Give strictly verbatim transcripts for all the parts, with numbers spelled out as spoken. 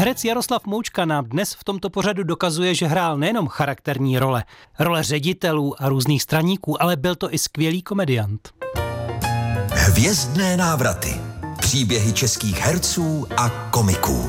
Herec Jaroslav Moučka nám dnes v tomto pořadu dokazuje, že hrál nejenom charakterní role, role ředitelů a různých straníků, ale byl to i skvělý komediant. Hvězdné návraty. Příběhy českých herců a komiků.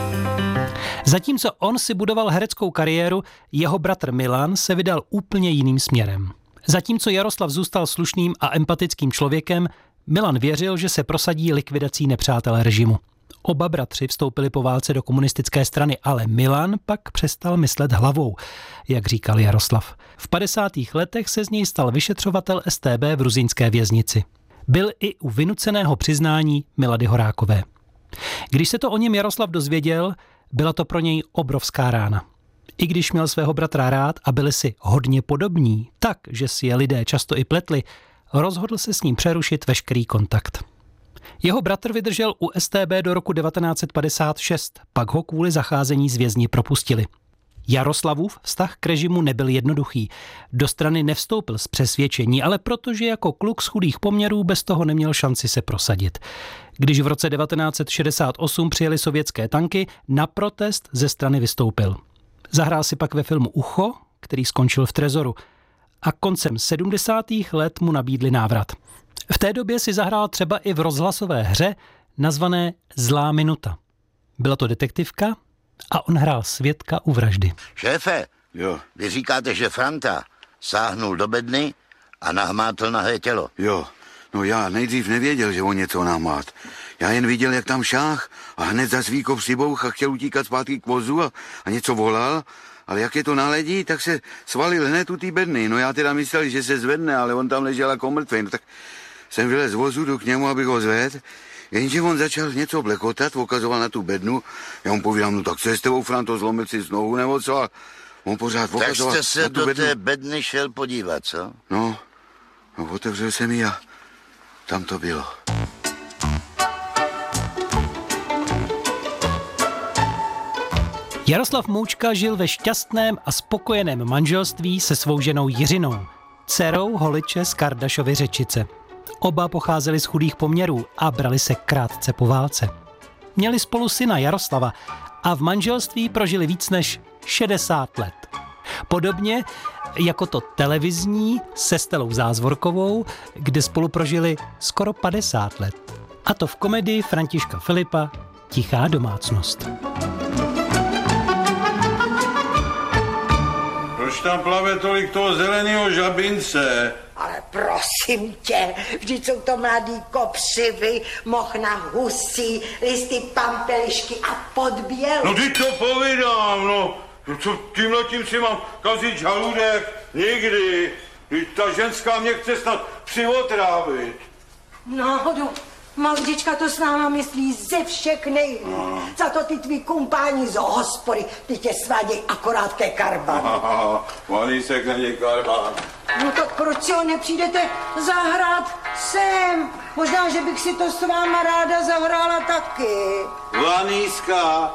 Zatímco on si budoval hereckou kariéru, jeho bratr Milan se vydal úplně jiným směrem. Zatímco Jaroslav zůstal slušným a empatickým člověkem, Milan věřil, že se prosadí likvidací nepřátel režimu. Oba bratři vstoupili po válce do komunistické strany, ale Milan pak přestal myslet hlavou, jak říkal Jaroslav. V padesátých letech se z něj stal vyšetřovatel S T B v ruzyňské věznici. Byl i u vynuceného přiznání Milady Horákové. Když se to o něm Jaroslav dozvěděl, byla to pro něj obrovská rána. I když měl svého bratra rád a byli si hodně podobní, tak, že si je lidé často i pletli, rozhodl se s ním přerušit veškerý kontakt. Jeho bratr vydržel u S T B do roku devatenáct set padesát šest, pak ho kvůli zacházení z vězni propustili. Jaroslavův vztah k režimu nebyl jednoduchý. Do strany nevstoupil z přesvědčení, ale protože jako kluk z chudých poměrů bez toho neměl šanci se prosadit. Když v roce devatenáct set šedesát osm přijeli sovětské tanky, na protest ze strany vystoupil. Zahrál si pak ve filmu Ucho, který skončil v trezoru. A koncem sedmdesátých let mu nabídli návrat. V té době si zahrál třeba i v rozhlasové hře nazvané Zlá minuta. Byla to detektivka a on hrál svědka u vraždy. Šéfe, Jo, vy říkáte, že Franta sáhnul do bedny a nahmátl nahé tělo. jo. No já nejdřív nevěděl, že on něco namát. Já jen viděl, jak tam šáh a hned za svíko přibouch a chtěl utíkat zpátky k vozu a, a něco volal. Ale jak je to naledí, tak se svalil hned u té bedny. No já teda myslel, že se zvedne, ale on tam ležel jako mrtvý. No tak jsem vylez z vozu, jdu k němu, abych ho zvedl. Jenže on začal něco blekotat, ukazoval na tu bednu. Já mu povídám, no tak co je s tebou, Franto, zlomil si z nohu nebo co? A on pořád Tak ukazoval jste se na tu do bednu. té bedny šel podívat, co? No, no otevřel jsem ji a tam to bylo. Jaroslav Moučka žil ve šťastném a spokojeném manželství se svou ženou Jiřinou, dcerou holiče z Kardašovy Řečice. Oba pocházeli z chudých poměrů a brali se krátce po válce. Měli spolu syna Jaroslava a v manželství prožili víc než šedesát let. Podobně jako to televizní se Stelou Zázvorkovou, kde spolu prožili skoro padesát let. A to v komedii Františka Filipa Tichá domácnost. Proč tam plave tolik toho zeleného žabince? Ale prosím tě, vždyť jsou to mladý kopřivy, mohna husí, listy pampelišky a podběl. No ty to povídám, no. No co tímhletím si mám kazit žaludek? Nikdy. Vždyť ta ženská mě chce snad přivotrávit. Náhodou, Magdička to s náma myslí ze všech nejlíp. No. Za to ty tví kumpáni z hospody, ty tě sváděj akorát ke karbanu. Vanísek není karbán. No tak proč si ho nepřijdete zahrát sem? Možná, že bych si to s váma ráda zahrála taky. Vaníska.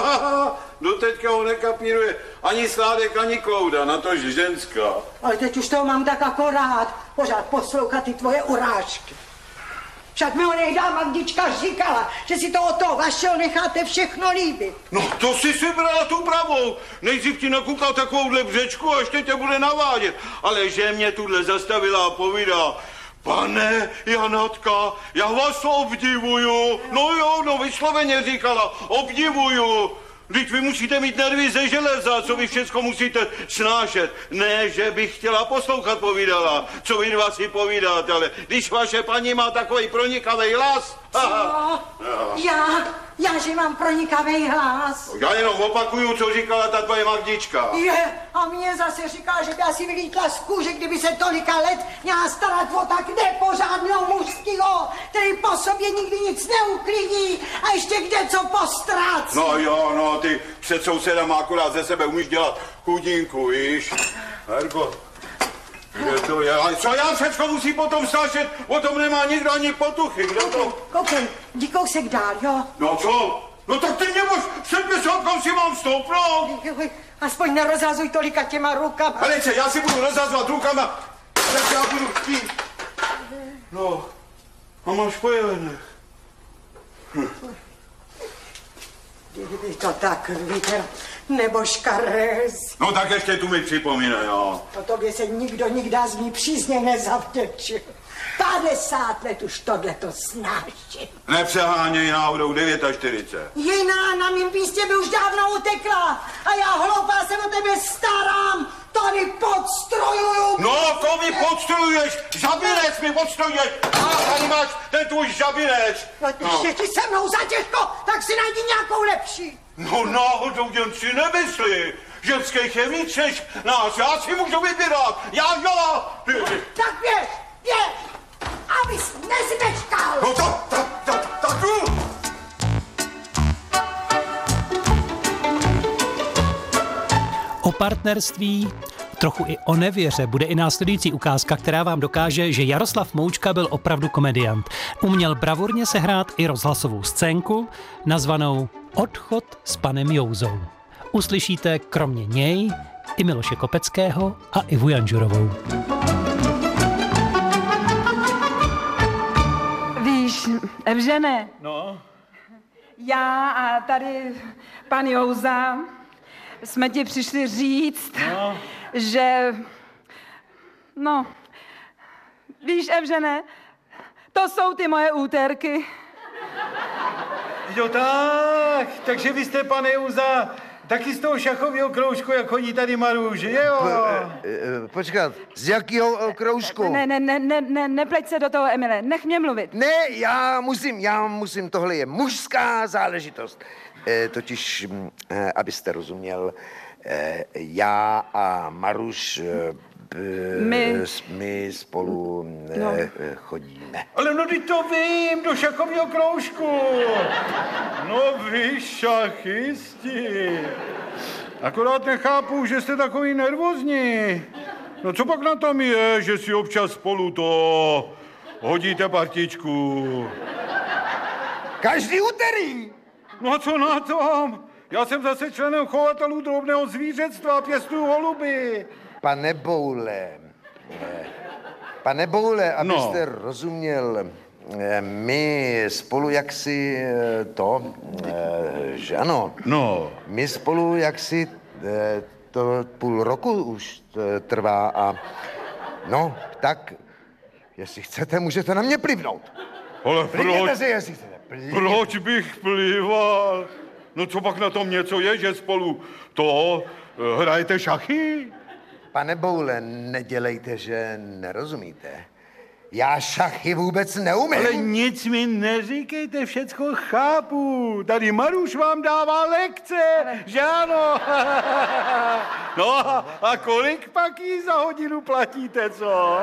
Doteďka ho nekapíruje ani Sládek, ani Klouda, na to ženská. Ale teď už toho mám tak akorát. Pořád poslouchat ty tvoje urážky. Však mi ho nehdá Magdička říkala, že si to od toho vašeho necháte všechno líbit. No to si si brala tu pravou. Nejdřív ti nakukal takovouhle břečku a ještě tě bude navádět. Ale že mě tuhle zastavila a povídá, pane Janatka, já vás obdivuju. No jo, no vysloveně říkala, obdivuju. Vždyť vy musíte mít nervy ze železa, co vy všecko musíte snášet. Ne, že bych chtěla poslouchat, povídala, co vy dva si povídáte, ale když vaše paní má takový pronikavý hlas... Co? Já? Já, že mám pronikavý hlas? Já jenom opakuju, co říkala ta tvoje Magdička. Je, a mě zase říká, že by asi vylítla z kůže, kdyby se tolika let měla starat o tak nepořádného mužského, který po sobě nikdy nic neuklidí a ještě kde co postrácí. No jo, no, ty před sousedama akorát ze sebe umíš dělat chudinku, víš? Herko, kde to je? A co já všecko musí potom snášet? O tom nemá nikdo ani potuchy, kde to? Koukej, jdi kousek dál, jo? No co? No tak ty nemož, sedmdesát kam si mám stoupnout? Aspoň nerozhazuj tolika těma rukama. Alice, já si budu rozhazovat rukama, tak já budu chtít. No, a máš pojevené. Hm. Kdyby to tak, víte, nebo škarez. No tak ještě tu mi připomínej, jo. O tobě se nikdo nikdy z mý přízně nezavděčil. padesát let už tohleto snáším. Nepřeháněj náhodou čtyřicet devět. Jiná na mým místě by už dávno utekla. A já hloupá se o tebe starám. Tady podstrujuju. No, to mi podstruješ. Žabinec mi podstruješ. A tady máš ten tvůj žabinec. No, když je ti se mnou zatěžko, tak si najdi nějakou lepší. No náhodou jen si nemyslí. Ženských je víc než nás. Já si můžu vybírat. Já, jo. Tak běž, běž. Abys nezmečkal. No tak, tak, tak, tak jdu. O partnerství, trochu i o nevěře bude i následující ukázka, která vám dokáže, že Jaroslav Moučka byl opravdu komediant. Uměl bravurně sehrát i rozhlasovou scénku, nazvanou Odchod s panem Jouzou. Uslyšíte kromě něj i Miloše Kopeckého a Ivu Janžurovou. Víš, Evžene, No, já a tady pan Jouza jsme ti přišli říct, no. že, no, víš, Evžene, to jsou ty moje úterky. Jo tak, takže vy jste, pane Jouza, taky z toho šachového kroužku, jak chodí tady Maruš, že jo? Počkat, z jakého kroužku? Ne, ne, ne, ne, ne, nepleť se do toho, Emile, nech mě mluvit. Ne, já musím, já musím, tohle je mužská záležitost. E, totiž, e, abyste rozuměl, e, já a Maruš, e, My. my spolu e, No. chodíme. Ale no, teď to vím, do šachového kroužku. No vy šachisti. Akorát nechápu, že jste takový nervózní. No co pak na tom je, že si občas spolu to hodíte partičku? Každý úterý! No a co na tom? Já jsem zase členem chovatelů drobného zvířectva, pěstuju holuby. Pane Boule, eh, pane Boule, abyste No. rozuměl, eh, my spolu jaksi eh, to, eh, že ano, No. my spolu jaksi eh, to půl roku už eh, trvá a no, tak, jestli chcete, můžete na mě plivnout. Ale Plivněte proč, si, jestli chcete. Plivněte. proč bych plival? No co pak na tom něco je, že spolu to eh, hrajete šachy? Pane Boule, nedělejte, že nerozumíte. Já šachy vůbec neumím. Ale nic mi neříkejte, všecko chápu. Tady Maruš vám dává lekce, že ano? No a kolik pak jí za hodinu platíte, co?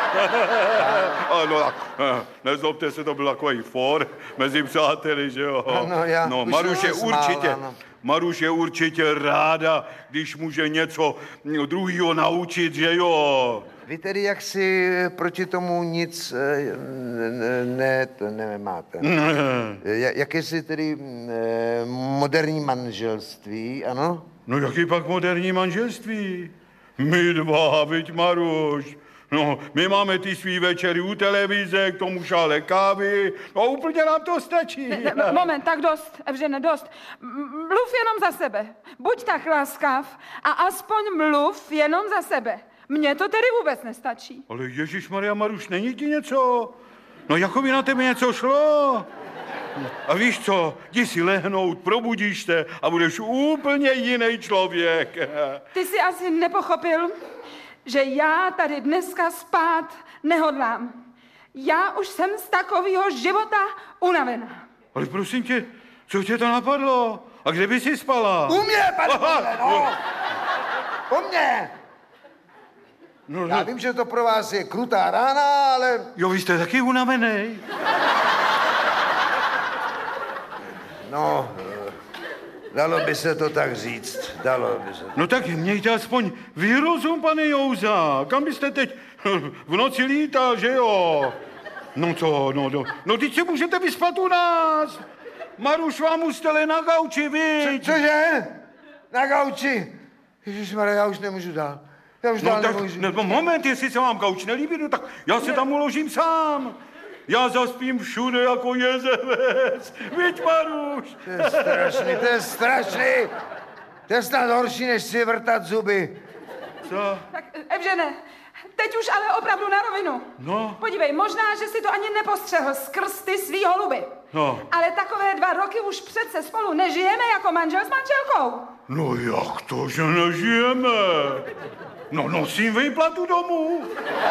A no tak, eh, nezlobte se, to byl takový for mezi přáteli, že jo? Ano, já No, už Maruš jsem je se smál, určitě, ano. Maruš je určitě ráda, když může něco druhýho naučit, že jo? Vy tedy jaksi proti tomu nic eh, ne, ne, to nemáte. Ja- Jakési tedy eh, moderní manželství, ano? No jaký pak moderní manželství? My dva, viď Maruš. No, my máme ty svý večery u televize, k tomu šále kávy. No úplně nám to stačí. Ne, ne, moment, tak dost, Evžene, dost. M- Mluv jenom za sebe. Buď tak laskav a aspoň mluv jenom za sebe. Mně to tedy vůbec nestačí. Ale Ježišmarja, Maruš, není ti něco? No jako by na tebe něco šlo? A víš co, jdi si lehnout, probudíš se a budeš úplně jiný člověk. Ty jsi asi nepochopil, že já tady dneska spát nehodlám. Já už jsem z takového života unavená. Ale prosím tě, co tě to napadlo? A kde by si spala? U mě, pane Aha, Boule, no! U mě! No, Já no, vím, že to pro vás je krutá rána, ale jo, vy jste taky unavený. no, eh, dalo by se to tak říct, dalo by se. No tak mějte aspoň výrozum, pane Jouza. Kam byste teď v noci lítal, že jo? No co, no, no, no teď se můžete vyspat u nás. Maruš vám ustele na gauči, viď? Cože? Na gauči? Ježišmarja, já už nemůžu dál. Já už No dál tak, nemůžu. no, moment, jestli se vám gauč nelíbí, no tak já se tam uložím sám. Já zaspím všude jako jezevec. Viď, Maruš? To je strašný, to je strašný. To je snad horší, než si vrtat zuby. Co? Tak, Evžene, teď už ale opravdu na rovinu. No. Podívej, možná, že si to ani nepostřehl skrz ty svý holuby. No. Ale takové dva roky už přece spolu nežijeme jako manžel s manželkou. No jak to, že nežijeme? No nosím výplatu domů.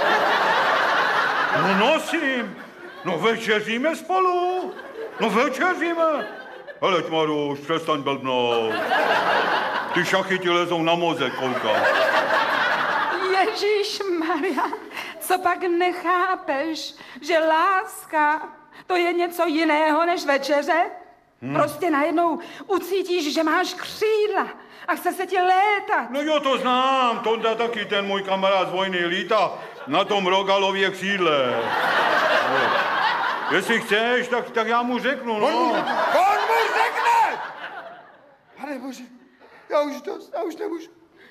No nosím. No večeříme spolu. No večeříme. Heleď, Maruš, přestaň blbnout. Ty šachy ti lezou na mozek, koukám. Ježíš Maria, co pak nechápeš, že láska to je něco jiného než večeře? Hmm. Prostě najednou ucítíš, že máš křídla a chce se ti létat. No jo, to znám, Tonda taky, ten můj kamarád z vojny lítá na tom Rogalově křídle. No. Jestli chceš, tak, tak já mu řeknu, no. On, on mu řekne! Pane Bože, já už dost, já už nemůžu.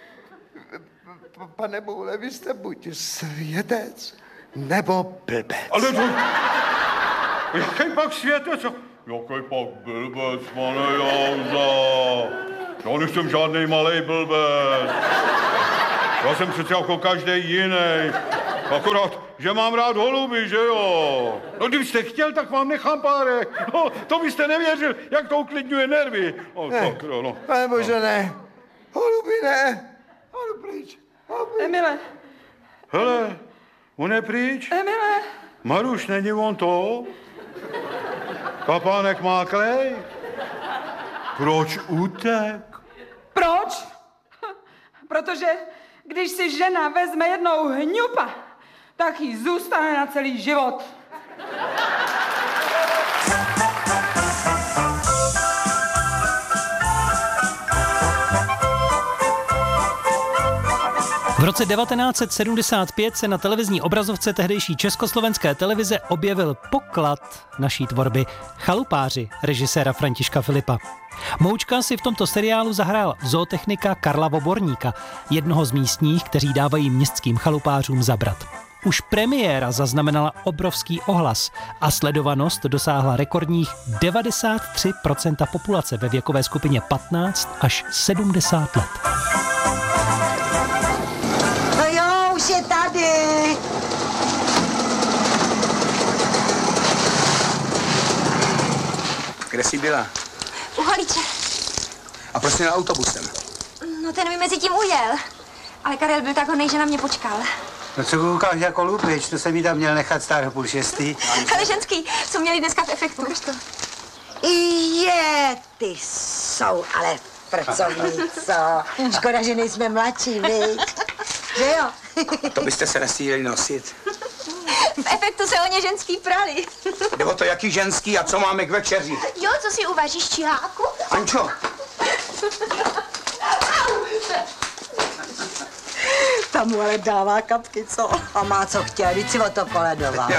Pane Boule, vy jste buď světec, nebo blbec. Ale to... Jaký pak světec? Jaký pak blbec, pane Jauza? Já nejsem žádnej malej blbec. Já jsem přece jako každý jiný. Akorát, že mám rád holuby, že jo? No, kdybyste chtěl, tak vám nechám párek. No, to byste nevěřil, jak to uklidňuje nervy. No, ne, tak, no. Pane Bože, no. Ne. Holuby ne. Holuby pryč. Holuby. Emile. Hele, on je pryč. Emile. Maruš, není on to? Kapánek má klej? Proč utek? Proč? Protože když si žena vezme jednou hňupa, tak jí zůstane na celý život. V roce devatenáct set sedmdesát pět se na televizní obrazovce tehdejší československé televize objevil poklad naší tvorby Chalupáři režiséra Františka Filipa. Moučka si v tomto seriálu zahrál zootechnika Karla Voborníka, jednoho z místních, kteří dávají městským chalupářům zabrat. Už premiéra zaznamenala obrovský ohlas a sledovanost dosáhla rekordních devadesát tři procent populace ve věkové skupině patnáct až sedmdesát let. No jo, už je tady. Kde jsi byla? U Holíče. A proč jsi na autobusem? No ten mi mezi tím ujel. Ale Karel byl tak hodnej, že na mě počkal. No co koukáš jako lupič, to jsem mi tam měl nechat stát o půl šestý. Ale ženský, co měli dneska v efektu. To. Je, ty jsou ale pracovníco. Škoda, že nejsme mladší, viď? Že jo? To byste se nestíhali nosit. V efektu se o ně ženský prali. Jde o to, jaký ženský a co máme k večeři. Jo, co si uvaříš, čiháku? Ančo. Ta mu ale dává kapky, co? A má co chtěl, víc si o to koledoval.